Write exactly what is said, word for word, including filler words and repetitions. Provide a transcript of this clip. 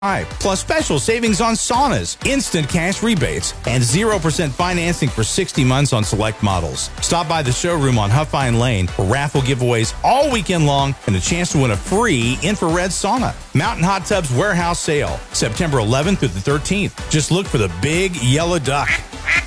Plus special savings on saunas, instant cash rebates, and zero percent financing for sixty months on select models. Stop by the showroom on Huffine Lane for raffle giveaways all weekend long and a chance to win a free infrared sauna. Mountain Hot Tubs Warehouse Sale, September eleventh through the thirteenth. Just look for the big yellow duck.